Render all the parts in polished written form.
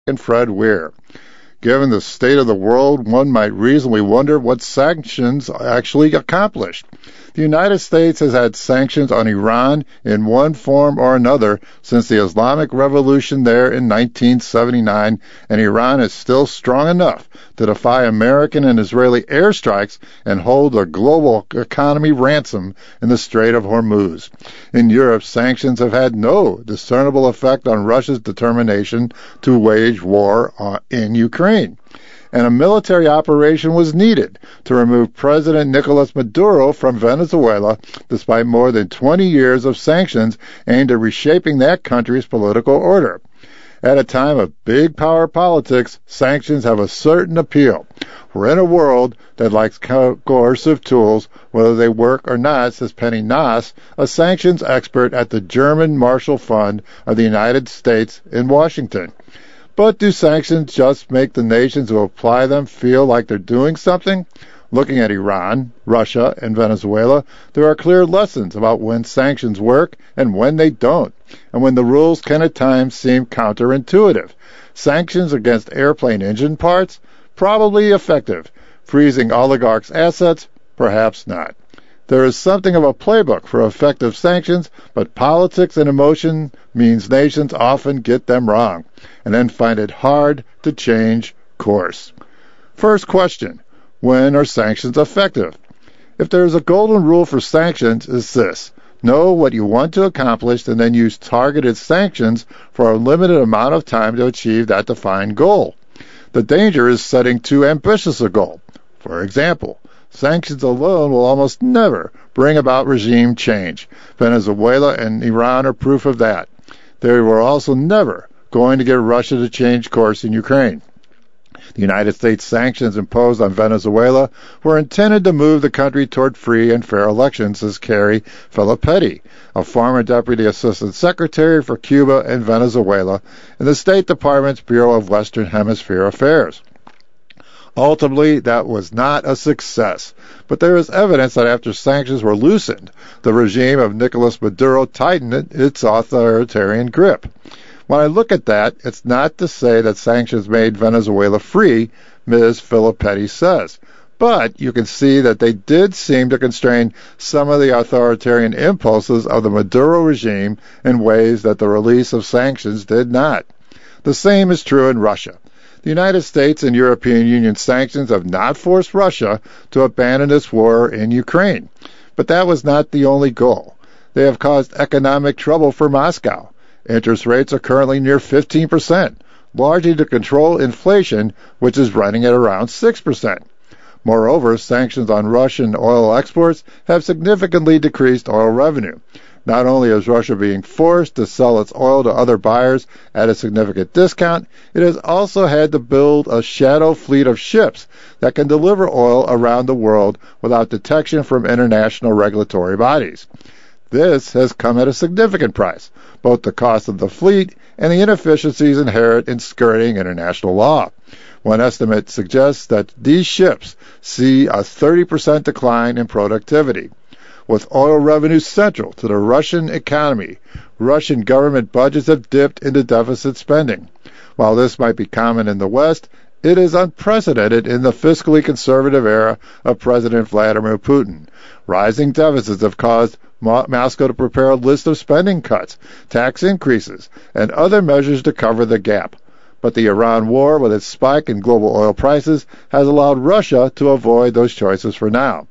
and Fred Weir. Given the state of the world, one might reasonably wonder what sanctions actually accomplished. The United States has had sanctions on Iran in one form or another since the Islamic Revolution there in 1979, and Iran is still strong enough to defy American and Israeli airstrikes and hold a global economy ransom in the Strait of Hormuz. In Europe, sanctions have had no discernible effect on Russia's determination to wage war in Ukraine, and a military operation was needed to remove President Nicolas Maduro from Venezuela, despite more than 20 years of sanctions aimed at reshaping that country's political order. At a time of big power politics, sanctions have a certain appeal. We're in a world that likes coercive tools, whether they work or not, says Penny Nass, a sanctions expert at the German Marshall Fund of the United States in Washington. But do sanctions just make the nations who apply them feel like they're doing something? Looking at Iran, Russia, and Venezuela, there are clear lessons about when sanctions work and when they don't, and when the rules can at times seem counterintuitive. Sanctions against airplane engine parts? Probably effective. Freezing oligarchs' assets? Perhaps not. There is something of a playbook for effective sanctions, but politics and emotion means nations often get them wrong, and then find it hard to change course. First question: when are sanctions effective? If there is a golden rule for sanctions, it's this: know what you want to accomplish and then use targeted sanctions for a limited amount of time to achieve that defined goal. The danger is setting too ambitious a goal. For example, sanctions alone will almost never bring about regime change. Venezuela and Iran are proof of that. They were also never going to get Russia to change course in Ukraine. The United States sanctions imposed on Venezuela were intended to move the country toward free and fair elections, says Carrie Filippetti, a former Deputy Assistant Secretary for Cuba and Venezuela in the State Department's Bureau of Western Hemisphere Affairs. Ultimately, that was not a success, but there is evidence that after sanctions were loosened, the regime of Nicolas Maduro tightened its authoritarian grip. When I look at that, it's not to say that sanctions made Venezuela free, Ms. Filippetti says, but you can see that they did seem to constrain some of the authoritarian impulses of the Maduro regime in ways that the release of sanctions did not. The same is true in Russia. The United States and European Union sanctions have not forced Russia to abandon its war in Ukraine. But that was not the only goal. They have caused economic trouble for Moscow. Interest rates are currently near 15%, largely to control inflation, which is running at around 6%. Moreover, sanctions on Russian oil exports have significantly decreased oil revenue. Not only is Russia being forced to sell its oil to other buyers at a significant discount, it has also had to build a shadow fleet of ships that can deliver oil around the world without detection from international regulatory bodies. This has come at a significant price, both the cost of the fleet and the inefficiencies inherent in skirting international law. One estimate suggests that these ships see a 30% decline in productivity. With oil revenue central to the Russian economy, Russian government budgets have dipped into deficit spending. While this might be common in the West, it is unprecedented in the fiscally conservative era of President Vladimir Putin. Rising deficits have caused Moscow to prepare a list of spending cuts, tax increases, and other measures to cover the gap. But the Iran war, with its spike in global oil prices, has allowed Russia to avoid those choices for now.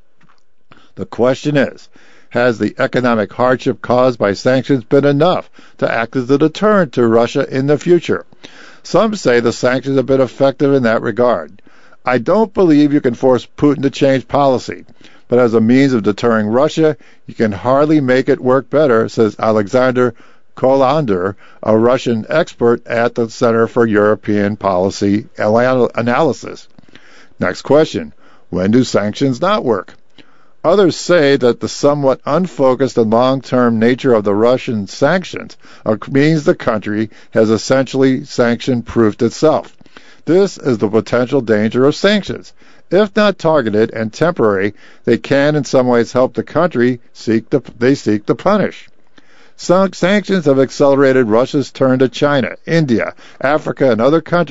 The question is, has the economic hardship caused by sanctions been enough to act as a deterrent to Russia in the future? Some say the sanctions have been effective in that regard. I don't believe you can force Putin to change policy, but as a means of deterring Russia, you can hardly make it work better, says Alexander Kolander, a Russian expert at the Center for European Policy Analysis. Next question: when do sanctions not work? Others say that the somewhat unfocused and long-term nature of the Russian sanctions means the country has essentially sanction-proofed itself. This is the potential danger of sanctions. If not targeted and temporary, they can in some ways help the country seek to punish. Sanctions have accelerated Russia's turn to China, India, Africa, and other countries